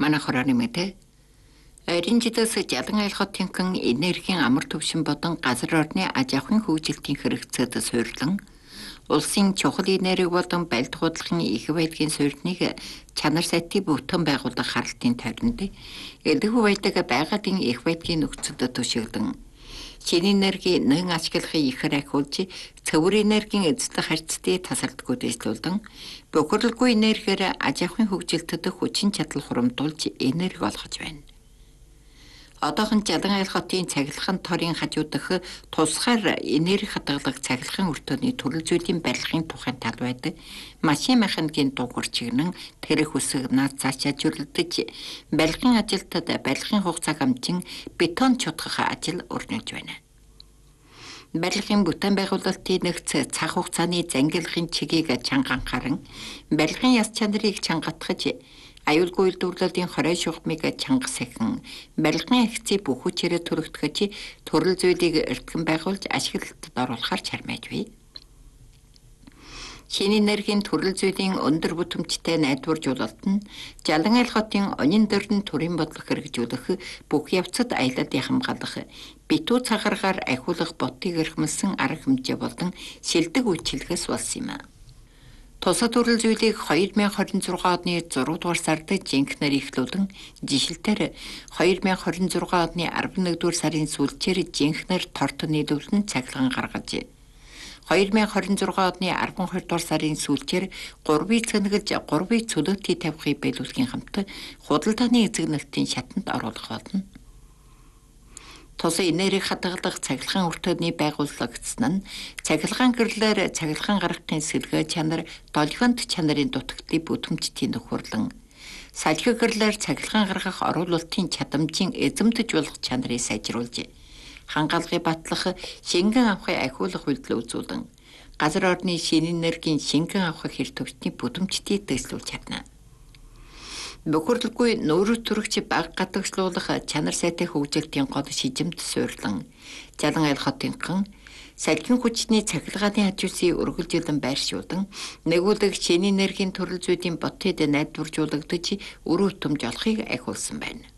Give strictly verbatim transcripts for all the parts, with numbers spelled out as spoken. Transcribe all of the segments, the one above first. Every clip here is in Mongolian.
манай хорооны мэдээ. Ойрын жилээс Жалан аял хотынхан энергийн амар төвшин болон газар орны аж ахуйн хөгжилтийн хэрэгцээд суйрлан улсын чухал энерги болон барилт худалдааны их байдгийн суурьныг чанар сайтын бүтэн байгууллага харалтын тойронд элдэггүй байдаг байгалийн их байдгийн нөхцөлд төшөглөн шинэ энерги нэн ашиглахыг ихэр ахиулж цэвэр энергийн эзлэх харьцтыг тасалдаггүй дэвшлүүлэн бохирлгүй энергиэр аж ахуйн хөгжилтөд хүчин чадал хуримдуулж энерги олгож байна. Одоохон Жалан аял хотын цахилгаан торын хажуу дах тусгаар энерги хадгалах цахилгаан өртөөний төрөл зүйлийн барилгын тухайн тал байдаг машин механикийн дугуйр чигнэн тэрэг үсэг наад цаашаа жүрлэгдэж барилгын ажилтад барилгын хугацааг амжин бетон чутгах ажил өрнөж байна. Барилгын бүтээн байгуулалтын нэгц цаг хугацааны зангилгын чигийг чангаанхаран барилгын яс чанарыг чангатгаж аюулгүй үйлдвэрлэлийн хорой шугамыг чангас ахин барилгын акцийг бүх хүчээр төрөгдөхөж төрөл зүйлийг эртхэн байгуулж ашиглалтад оруулахар чармайж бий. Шинэ энергийн төрөл зүйлийн өндөр бүтэмжтэй найдваржуулалт нь Жалан аял хотын онин дөрн төрийн бодлого хэрэгжүүлэх бүх явцад аялалд хамгаалах битүү цагааргаар ахиулах ботыг эрхэмлсэн арга хэмжээ болон шилдэг үйлчилгээс болсон юм. Тусад төрөл зүйлийг две тысячи двадцать шесть оны зургаадугаар сард жинхнэр ихлүүлэн жишэлтээр две тысячи двадцать шесть оны арваннэгдүгээр сарын сүүлчээр жинхнэр торт нийлүүлэн цахилгаан гаргаж две тысячи двадцать шесть оны арванхоёрдугаар сарын сүүлчээр гурвыг цэнгэлж гурвыг цөлөөтий тавихыг биелүүлэхийн хамт худалдааны эзэг нөлтийн шатанд оруулах болно. Тус энерги хадгалах цахилгаан өртөөний байгуулагдсан нь цахилгаан гэрлээр цахилгаан гаргахын сэргээ чанар долгионт чанарын дутагдлыг бүтэмжтийн нөхөрлөн салхи гэрлээр цахилгаан гаргах оруулалтын чадамжийн эзэмдэж болох чанарыг сайжруулж хангаалгыг батлах шингэн авахыг ахиулах үйлдэл үзүүлэн газар орны шинэ энергийн шингэн авах хэр төвчний бүтэмжтийг дэвшлүүлж чадна. Бохирлгүй нүүр төрөгч баг гадагшлуулах чанар сайтай хөгжилтийн гол шижимд суйрлан Жалан аял хотынхан салхин хүчний цахилгааны хажуусын өргөлжилэн байршуулан нэгүүлэг шинэ энергийн төрөл зүйлийн ботод найдваржуулагдаж үр өтөмж олохыг ахиулсан байна.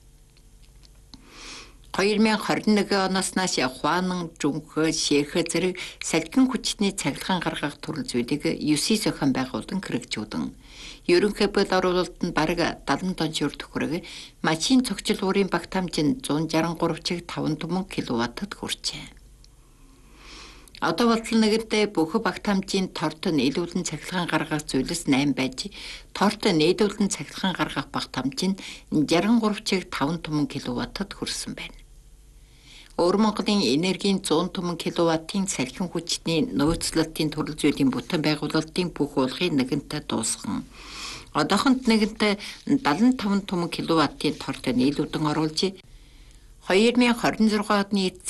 две тысячи двадцать один оноос нааш Хуанан, Жунхэ, Шэхэ зэрэг салхин хүчний цахилгаан гаргах төрөл зүйлийг девять зохион байгуулан хэрэгжүүлэн ерөнхий бод оруулалтанд бараг seventy тонн шүр төхөрөг машин цогцол уурын багтаамж нь one sixty-three point five түмэн киловаттад хүрчээ. Одоо болтол нэгэнтээ бүх багтаамжийн торт нийлүүлэн цахилгаан гаргах зүйлс eight байж торт нийлүүлэн цахилгаан гаргах багтаамж нь sixty-three point five түмэн киловаттад хүрсэн байна. Өөр Монголын энергийн one hundred түмэн киловаттын салхин хүчний нөөцлөлтийн төрөл зүйлийн бүтээн байгуулалтын бүх уулгыг нэгэнтээ дуусган одоохонд нэгэнтээ seventy-five түмэн киловаттын торт нийлүүлэн оруулж две тысячи двадцать шесть оны